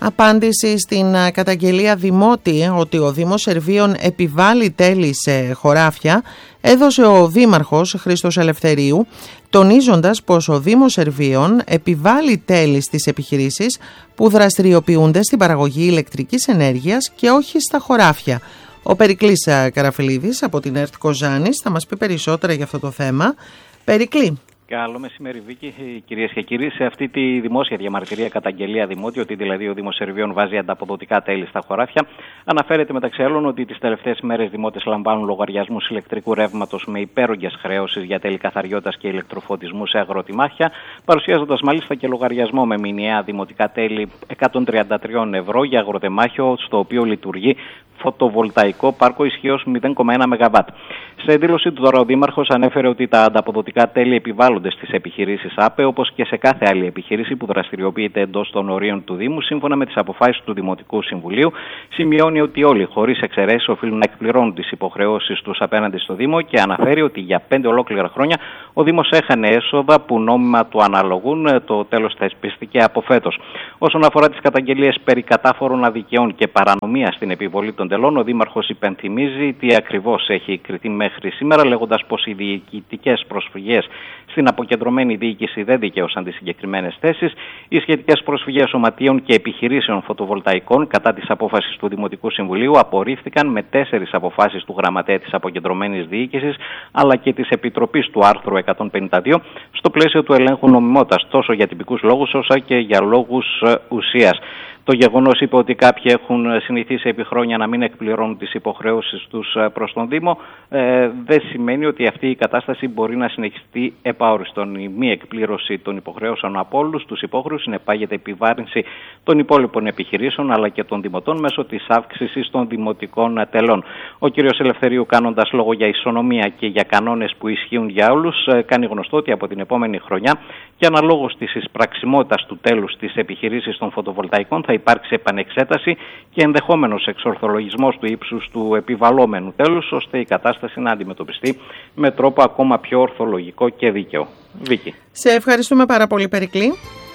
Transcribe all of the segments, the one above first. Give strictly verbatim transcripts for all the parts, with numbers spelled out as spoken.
Απάντηση στην καταγγελία Δημότη ότι ο Δήμος Σερβίων επιβάλλει τέλη σε χωράφια έδωσε ο Δήμαρχος Χρήστος Ελευθερίου, τονίζοντας πως ο Δήμος Σερβίων επιβάλλει τέλη στις επιχειρήσεις που δραστηριοποιούνται στην παραγωγή ηλεκτρικής ενέργειας και όχι στα χωράφια. Ο Περικλής Καραφιλίδης από την ΕΡΤ Κοζάνης θα μας πει περισσότερα για αυτό το θέμα. Περικλή. Καλό μεσημέρι, Βίκη. Κυρίες και κύριοι, σε αυτή τη δημόσια διαμαρτυρία καταγγελία Δημότη, ότι δηλαδή ο Δήμος Σερβίων βάζει ανταποδοτικά τέλη στα χωράφια, αναφέρεται μεταξύ άλλων ότι τις τελευταίες μέρες δημότες λαμβάνουν λογαριασμούς ηλεκτρικού ρεύματος με υπέρογγες χρεώσεις για τέλη καθαριότητας και ηλεκτροφωτισμού σε αγροτημάχια, παρουσιάζοντας μάλιστα και λογαριασμό με μηνιαία δημοτικά τέλη εκατόν τριάντα τρία ευρώ για αγροτεμάχιο, στο οποίο λειτουργεί φωτοβολταϊκό πάρκο ισχύως μηδέν κόμμα ένα μεγαβάτ. Σε δήλωσή του τώρα ο Δήμαρχος ανέφερε ότι τα ανταποδοτικά τέλη επιβάλλονται στις επιχειρήσεις ΑΠΕ, όπως και σε κάθε άλλη επιχείρηση που δραστηριοποιείται εντός των ορίων του Δήμου, σύμφωνα με τις αποφάσεις του Δημοτικού Συμβουλίου. Σημειώνει ότι όλοι, χωρίς εξαιρέσεις, οφείλουν να εκπληρώνουν τις υποχρεώσεις τους απέναντι στο Δήμο και αναφέρει ότι για πέντε ολόκληρα χρόνια ο Δήμος έχανε έσοδα που νόμιμα του αναλογούν. Το τέλος θεσπίστηκε από φέτος. Όσον αφορά τις καταγγελίες περί κατάφορων αδικαιών και παρανομία στην επιβολή των τελών, ο Δήμαρχος υπενθυμίζει τι ακριβώς έχει κριθεί μέχρι σήμερα, λέγοντας πως οι διοικητικές προσφυγές στην αποκεντρωμένη διοίκηση δεν δικαίωσαν τις συγκεκριμένες θέσεις. Οι σχετικές προσφυγές σωματείων και επιχειρήσεων φωτοβολταϊκών κατά της απόφασης του Δημοτικού Συμβουλίου απορρίφθηκαν με τέσσερις αποφάσεις του Γραμματέα της Αποκεντρωμένης Διοίκησης αλλά και της Επιτροπής του άρθρου εκατόν πενήντα δύο στο πλαίσιο του ελέγχου νομιμότητας, τόσο για τυπικούς λόγους όσο και για λόγους ουσίας. Το γεγονός, είπε, ότι κάποιοι έχουν συνηθίσει επί χρόνια να μην εκπληρώνουν τις υποχρεώσεις τους προς τον Δήμο, ε, δεν σημαίνει ότι αυτή η κατάσταση μπορεί να συνεχιστεί επαόριστον. Η μη εκπλήρωση των υποχρεώσεων από όλους τους υπόχρεους συνεπάγεται επιβάρυνση των υπόλοιπων επιχειρήσεων αλλά και των δημοτών μέσω της αύξησης των δημοτικών τελών. Ο κ. Ελευθερίου, κάνοντας λόγο για ισονομία και για κανόνες που ισχύουν για όλους, κάνει γνωστό ότι από την επόμενη χρονιά και αναλόγως της εισπραξιμότητας του τέλους της επιχειρήσης των φωτοβολταϊκών θα υπάρξει επανεξέταση και ενδεχόμενος εξορθολογισμός του ύψους του επιβαλλόμενου τέλους, ώστε η κατάσταση να αντιμετωπιστεί με τρόπο ακόμα πιο ορθολογικό και δίκαιο. Βίκη. Σε ευχαριστούμε πάρα πολύ, Περικλή.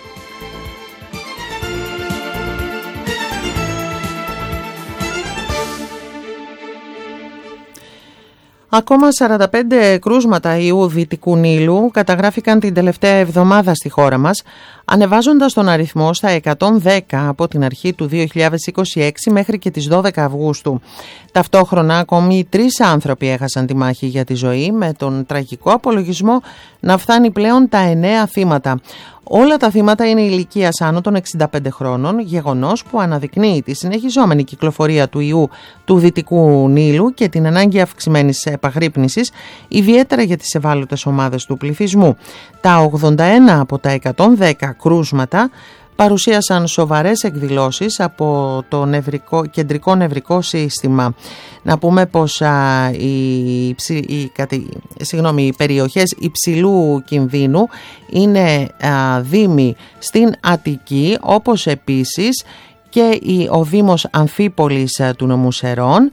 Ακόμα σαράντα πέντε κρούσματα ιού Δυτικού Νείλου καταγράφηκαν την τελευταία εβδομάδα στη χώρα μας, ανεβάζοντας τον αριθμό στα εκατόν δέκα από την αρχή του δύο χιλιάδες είκοσι έξι μέχρι και τις δώδεκα Αυγούστου. Ταυτόχρονα ακόμη τρεις άνθρωποι έχασαν τη μάχη για τη ζωή, με τον τραγικό απολογισμό να φτάνει πλέον τα εννέα θύματα. Όλα τα θύματα είναι ηλικίας άνω των εξήντα πέντε χρόνων, γεγονός που αναδεικνύει τη συνεχιζόμενη κυκλοφορία του ιού του Δυτικού Νείλου και την ανάγκη αυξημένης επαγρύπνησης, ιδιαίτερα για τις ευάλωτες ομάδες του πληθυσμού. Τα ογδόντα ένα από τα εκατόν δέκα κρούσματα παρουσίασαν σοβαρές εκδηλώσεις από το νευρικό, κεντρικό νευρικό σύστημα. Να πούμε πως α, οι, οι, οι, συγγνώμη, οι περιοχές υψηλού κινδύνου είναι α, δήμοι στην Αττική, όπως επίσης και η, ο Δήμος Αμφίπολης α, του νομού Σερών,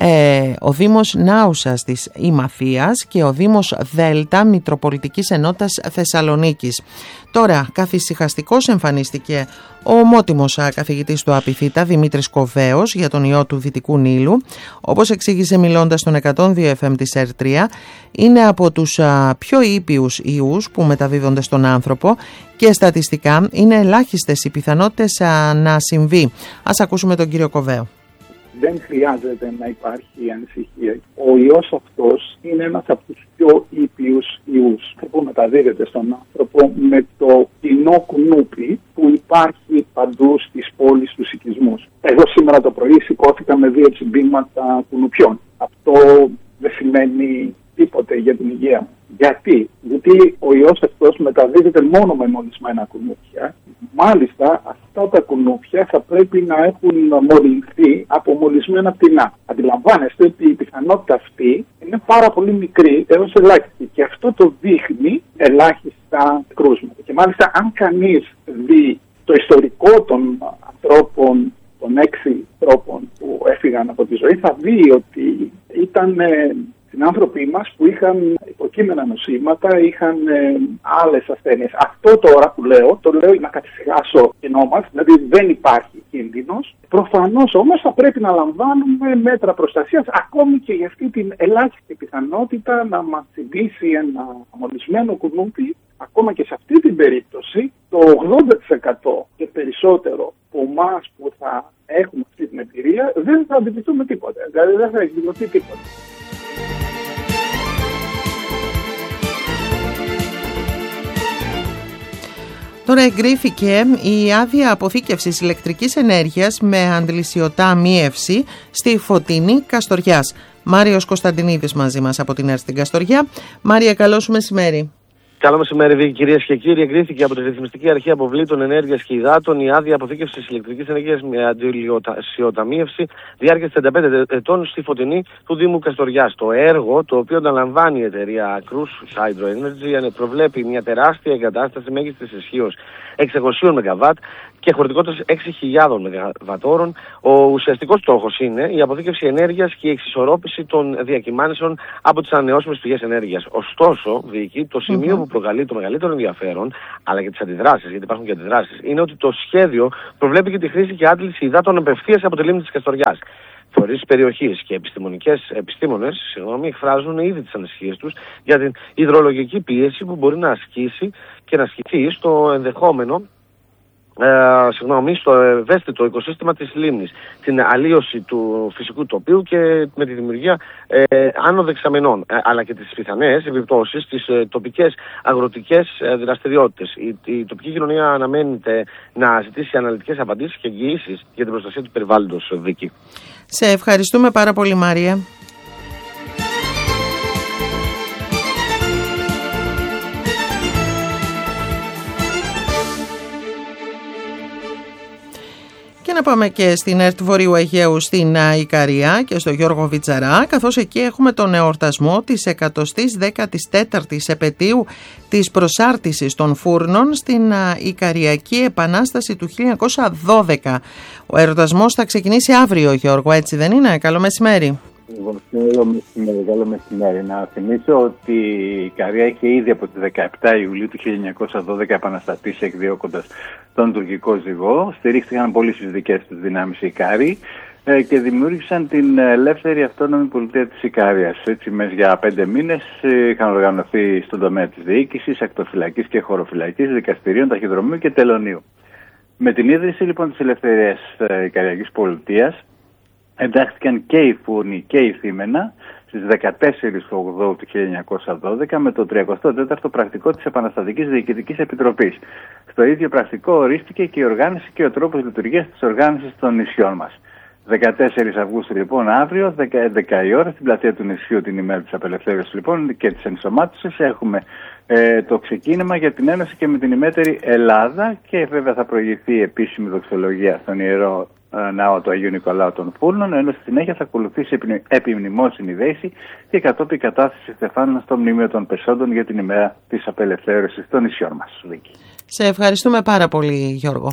ε, ο Δήμος Νάουσας της Ημαθίας και ο Δήμος Δέλτα Μητροπολιτικής Ενότητας Θεσσαλονίκης. Τώρα, καθησυχαστικός εμφανίστηκε ο ομότιμος καθηγητής του Απιθύτα, Δημήτρης Κοβέος, για τον ιό του Δυτικού Νείλου. Όπως εξήγησε μιλώντας στον εκατόν δύο εφ εμ της ΕΡΤ τρία, είναι από τους α, πιο ήπιους ιούς που μεταδίδονται στον άνθρωπο και στατιστικά είναι ελάχιστες οι πιθανότητες α, να συμβεί. Ας ακούσουμε τον κύριο Κοβέο. Δεν χρειάζεται να υπάρχει ανησυχία. Ο ιός αυτός είναι ένας από τους πιο ήπιους ιούς που μεταδίδεται στον άνθρωπο με το κοινό κουνούπι που υπάρχει παντού στις πόλεις, στους οικισμούς. Εγώ σήμερα το πρωί σηκώθηκα με δύο τσιμπήματα κουνουπιών. Αυτό δεν σημαίνει τίποτε για την υγεία μου. Γιατί? Γιατί ο ιός αυτός μεταδίδεται μόνο με μολυσμένα κουνούπια. Μάλιστα, αυτά τα κουνούπια θα πρέπει να έχουν μολυνθεί από μολυσμένα πτηνά. Αντιλαμβάνεστε ότι η πιθανότητα αυτή είναι πάρα πολύ μικρή έως ελάχιστη. Και αυτό το δείχνει ελάχιστα κρούσματα. Και μάλιστα, αν κανείς δει το ιστορικό των ανθρώπων, των έξι τρόπων που έφυγαν από τη ζωή, θα δει ότι ήταν συνάνθρωποι μας που είχαν υποκείμενα νοσήματα, είχαν ε, άλλες ασθένειες. Αυτό τώρα που λέω, το λέω να καθησυχάσω κοινό μας, δηλαδή δεν υπάρχει η κίνδυνος. Προφανώς όμως θα πρέπει να λαμβάνουμε μέτρα προστασίας, ακόμη και για αυτή την ελάχιστη πιθανότητα να μας συμβήσει ένα μολυσμένο κουνούπι. Ακόμα και σε αυτή την περίπτωση, το ογδόντα τοις εκατό και περισσότερο από εμάς που θα έχουμε αυτή την εμπειρία δεν θα αντιληφθούμε τίποτα. Δηλαδή δεν θα εκδηλωθεί τίποτα. Τώρα εγκρίθηκε η άδεια αποθήκευσης ηλεκτρικής ενέργειας με αντλησιωτά μείευση στη Φωτεινή Καστοριάς. Μάριος Κωνσταντινίδης μαζί μας από την ΕΡΤ στην Καστοριά. Μάρια, καλό σου μεσημέρι. Καλό μεσημέρι, Βίκη. Κυρίες και κύριοι, εγκρίθηκε από τη Ρυθμιστική Αρχή Αποβλήτων Ενέργειας και Υδάτων η άδεια αποθήκευσης ηλεκτρικής ενέργειας με αντιλησιωταμείευση διάρκειας τριάντα πέντε ετών στη Φωτεινή του Δήμου Καστοριάς. Το έργο, το οποίο αναλαμβάνει η εταιρεία Cruise Hydro Energy, προβλέπει μια τεράστια εγκατάσταση μέγιστης ισχύως εξακόσια μεγαβάτ και χωρητικότητας έξι χιλιάδες μεγαβατόρων. Ο ουσιαστικός στόχος είναι η αποθήκευση ενέργειας και η εξισορρόπηση των διακυμάνσεων από τις ανανεώσιμες πηγές ενέργειας. Ωστόσο, Βίκη, το σημείο mm-hmm. που προκαλεί το μεγαλύτερο ενδιαφέρον, αλλά και τις αντιδράσεις, γιατί υπάρχουν και αντιδράσεις, είναι ότι το σχέδιο προβλέπει και τη χρήση και άντληση υδάτων απευθείας από τη λίμνη της Καστοριάς. Φορείς περιοχής και επιστημονικές επιστήμονες συγγνώμη, εκφράζουν ήδη τις ανησυχίες τους για την υδρολογική πίεση που μπορεί να ασκήσει και να ασκηθεί στο ενδεχόμενο Ε, συγγνώμη, στο ευαίσθητο οικοσύστημα της λίμνης, την αλλίωση του φυσικού τοπίου και με τη δημιουργία ε, άνω δεξαμενών, ε, αλλά και τις πιθανές επιπτώσεις στις ε, τοπικές αγροτικές ε, δραστηριότητες. Η, η τοπική κοινωνία αναμένεται να ζητήσει αναλυτικές απαντήσεις και εγγυήσεις για την προστασία του περιβάλλοντος, Βίκη. Σε ευχαριστούμε πάρα πολύ, Μάρια. Και να πάμε και στην ΕΡΤ Βορείου Αιγαίου στην Ικαρία και στο Γιώργο Βιτζαρά, καθώς εκεί έχουμε τον εορτασμό της εκατοστής δέκατης τέταρτης επετείου της προσάρτησης των φούρνων στην Ικαριακή Επανάσταση του χίλια εννιακόσια δώδεκα. Ο εορτασμός θα ξεκινήσει αύριο, Γιώργο, έτσι δεν είναι? Καλό μεσημέρι. Καλό μεσημέρι, καλό μεσημέρι. Να θυμίσω ότι η Ικαρία είχε ήδη από τις δεκαεπτά Ιουλίου του χίλια εννιακόσια δώδεκα επαναστατήσει εκδιώκοντας τον τουρκικό ζυγό. Στηρίχθηκαν πολύ στις δικές τους δυνάμεις οι Ικάροι ε, και δημιούργησαν την ελεύθερη αυτόνομη πολιτεία της Ικαρίας. Έτσι, μέσα για πέντε μήνες είχαν οργανωθεί στον τομέα της διοίκησης, ακτοφυλακής και χωροφυλακής, δικαστηρίων, ταχυδρομείου και τελωνίου. Με την ίδρυση λοιπόν της ελευθερίας ε, Ικαριακής πολιτείας, εντάχθηκαν και οι φούρνοι και η Θήμενα στις δεκατέσσερις Οκτωβρίου του χίλια εννιακόσια δώδεκα με το τριακοστό τέταρτο πρακτικό της Επαναστατικής Διοικητικής Επιτροπής. Στο ίδιο πρακτικό ορίστηκε και η οργάνωση και ο τρόπος λειτουργίας της οργάνωσης των νησιών μας. δεκατέσσερις Αυγούστου λοιπόν, αύριο, έντεκα η ώρα, στην πλατεία του νησιού, την ημέρα της απελευθέρωσης λοιπόν και της ενσωμάτωσης, έχουμε ε, το ξεκίνημα για την Ένωση και με την ημέτερη Ελλάδα και βέβαια θα προηγηθεί η επίσημη δοξολογία στον Ιερό Ναό του Αγίου Νικολάου των Φούρνων, ενώ στη συνέχεια θα ακολουθήσει επιμνημόσυνη δέηση και κατόπιν κατάθεση στεφάνων στο Μνημείο των Πεσόντων για την ημέρα της απελευθέρωσης των νησιών μας. Σε ευχαριστούμε πάρα πολύ, Γιώργο.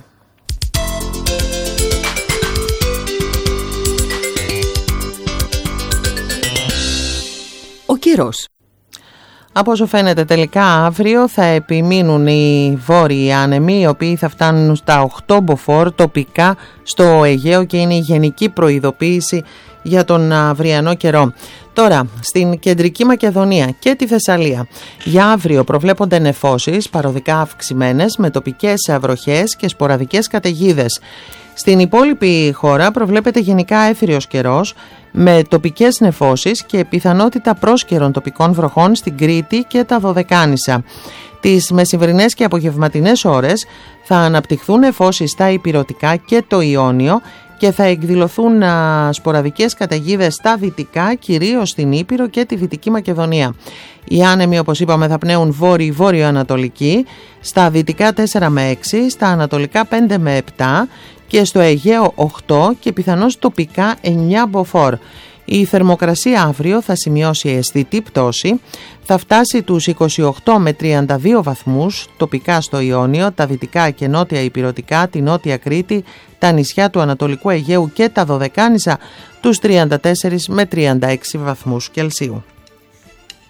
Ο καιρός. Από όσο φαίνεται τελικά αύριο θα επιμείνουν οι βόρειοι άνεμοι, οι οποίοι θα φτάνουν στα οκτώ μποφόρ τοπικά στο Αιγαίο και είναι η γενική προειδοποίηση για τον αυριανό καιρό. Τώρα, στην Κεντρική Μακεδονία και τη Θεσσαλία για αύριο προβλέπονται νεφώσεις παροδικά αυξημένες με τοπικές βροχές και σποραδικές καταιγίδες. Στην υπόλοιπη χώρα προβλέπεται γενικά έθριος καιρός με τοπικές νεφώσεις και πιθανότητα πρόσκαιρων τοπικών βροχών στην Κρήτη και τα Δωδεκάνησα. Τις μεσημβρινές και απογευματινές ώρες θα αναπτυχθούν νεφώσεις στα Ηπειρωτικά και το Ιόνιο και θα εκδηλωθούν α, σποραδικές καταιγίδες στα δυτικά, κυρίως στην Ήπειρο και τη Δυτική Μακεδονία. Οι άνεμοι, όπως είπαμε, θα πνέουν βόρειο-βόρειο-ανατολική, στα δυτικά τέσσερα με έξι, στα ανατολικά πέντε με επτά και στο Αιγαίο οκτώ και πιθανώς τοπικά εννιά μποφόρ. Η θερμοκρασία αύριο θα σημειώσει αισθητή πτώση, θα φτάσει τους είκοσι οκτώ με τριάντα δύο βαθμούς τοπικά στο Ιόνιο, τα δυτικά και νότια Ηπειρωτικά, τη νότια Κρήτη, τα νησιά του Ανατολικού Αιγαίου και τα Δωδεκάνησα τους τριάντα τέσσερα με τριάντα έξι βαθμούς Κελσίου.